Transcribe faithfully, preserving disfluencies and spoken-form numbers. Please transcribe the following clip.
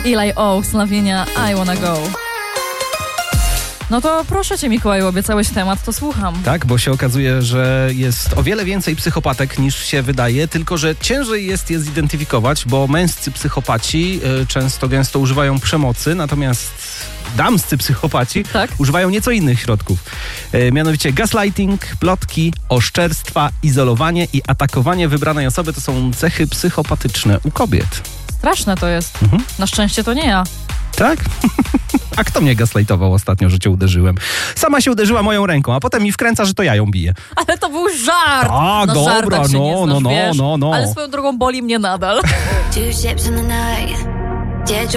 Eli Oaks, Lavinia, I Wanna Go. No to proszę cię, Mikołaju, obiecałeś temat, to słucham. Tak, bo się okazuje, że jest o wiele więcej psychopatek niż się wydaje, tylko że ciężej jest je zidentyfikować, bo męscy psychopaci y, często gęsto używają przemocy, natomiast damscy psychopaci tak? używają nieco innych środków. Y, mianowicie gaslighting, plotki, oszczerstwa, izolowanie i atakowanie wybranej osoby to są cechy psychopatyczne u kobiet. Straszne to jest. Mhm. Na szczęście to nie ja. Tak? A kto mnie gaslightował ostatnio, że cię uderzyłem? Sama się uderzyła moją ręką, a potem mi wkręca, że to ja ją biję. Ale to był żart! Tak, Na dobra, żartach się no, nie znasz, no, no, wiesz? no, no. Ale swoją drogą boli mnie nadal.